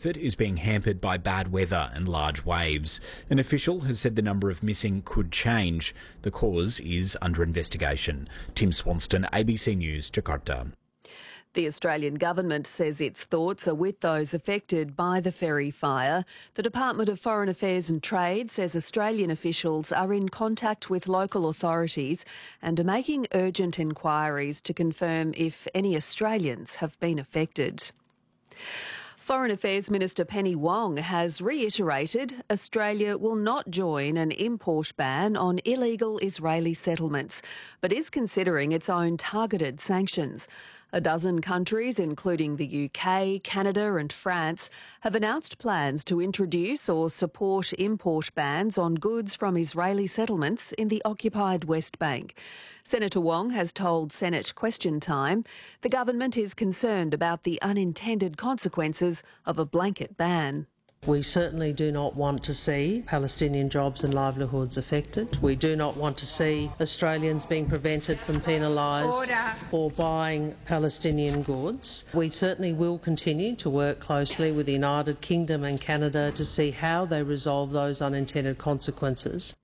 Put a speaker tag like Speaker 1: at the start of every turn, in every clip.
Speaker 1: effort is being hampered by bad weather and large waves. An official has said the number of missing could change. The cause is under investigation. Tim Swanston, ABC News, Jakarta.
Speaker 2: The Australian government says its thoughts are with those affected by the ferry fire. The Department of Foreign Affairs and Trade says Australian officials are in contact with local authorities and are making urgent inquiries to confirm if any Australians have been affected. Foreign Affairs Minister Penny Wong has reiterated Australia will not join an import ban on illegal Israeli settlements, but is considering its own targeted sanctions. A dozen countries, including the UK, Canada and France, have announced plans to introduce or support import bans on goods from Israeli settlements in the occupied West Bank. Senator Wong has told Senate Question Time the government is concerned about the unintended consequences of a blanket ban.
Speaker 3: We certainly do not want to see Palestinian jobs and livelihoods affected. We do not want to see Australians being prevented from penalised for buying Palestinian goods. We certainly will continue to work closely with the United Kingdom and Canada to see how they resolve those unintended consequences.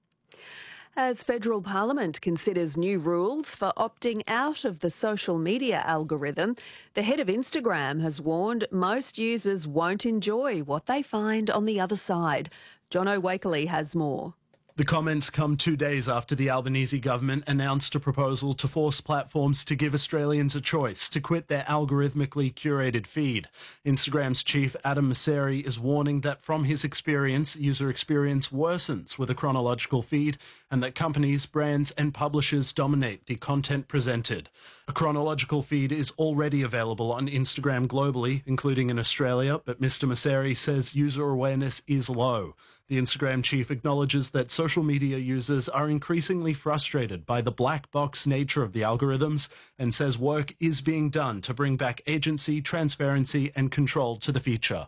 Speaker 2: As Federal Parliament considers new rules for opting out of the social media algorithm, the head of Instagram has warned most users won't enjoy what they find on the other side. Jono Wakeley has more.
Speaker 4: The comments come 2 days after the Albanese government announced a proposal to force platforms to give Australians a choice to quit their algorithmically curated feed. Instagram's chief Adam Mosseri is warning that from his experience, user experience worsens with a chronological feed and that companies, brands and publishers dominate the content presented. A chronological feed is already available on Instagram globally, including in Australia, but Mr. Mosseri says user awareness is low. The Instagram chief acknowledges that social media users are increasingly frustrated by the black box nature of the algorithms and says work is being done to bring back agency, transparency and control to the feature.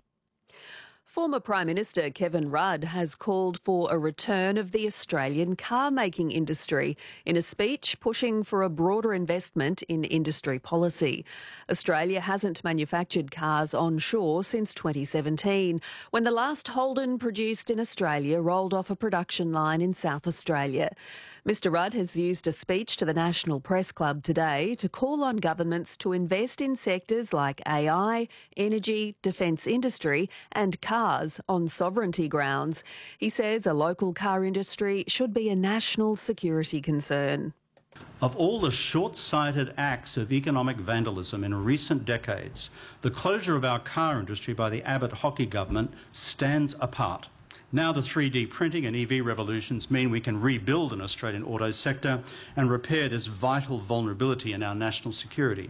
Speaker 2: Former Prime Minister Kevin Rudd has called for a return of the Australian car-making industry in a speech pushing for a broader investment in industry policy. Australia hasn't manufactured cars onshore since 2017, when the last Holden produced in Australia rolled off a production line in South Australia. Mr Rudd has used a speech to the National Press Club today to call on governments to invest in sectors like AI, energy, defence industry and cars on sovereignty grounds. He says a local car industry should be a national security concern.
Speaker 5: Of all the short-sighted acts of economic vandalism in recent decades, the closure of our car industry by the Abbott Hockey government stands apart. Now the 3D printing and EV revolutions mean we can rebuild an Australian auto sector and repair this vital vulnerability in our national security.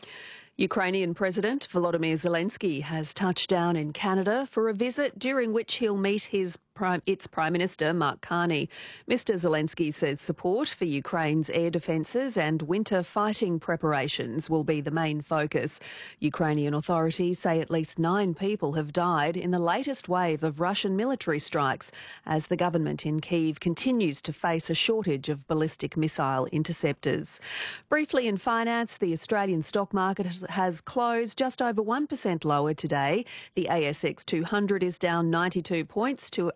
Speaker 2: Ukrainian President Volodymyr Zelensky has touched down in Canada for a visit during which he'll meet its Prime Minister, Mark Carney. Mr Zelensky says support for Ukraine's air defences and winter fighting preparations will be the main focus. Ukrainian authorities say at least 9 people have died in the latest wave of Russian military strikes as the government in Kyiv continues to face a shortage of ballistic missile interceptors. Briefly in finance, the Australian stock market has closed just over 1% lower today. The ASX 200 is down 92 points to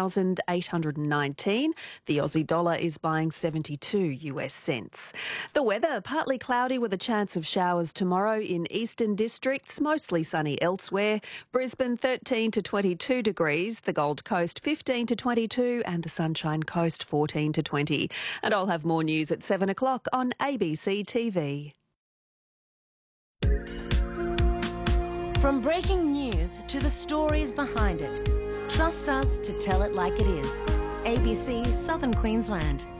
Speaker 2: 8,819. The Aussie dollar is buying 72 US cents. The weather, partly cloudy with a chance of showers tomorrow in eastern districts, mostly sunny elsewhere. Brisbane 13 to 22 degrees, the Gold Coast 15 to 22 and the Sunshine Coast 14 to 20. And I'll have more news at 7 o'clock on ABC TV.
Speaker 6: From breaking news to the stories behind it, trust us to tell it like it is. ABC Southern Queensland.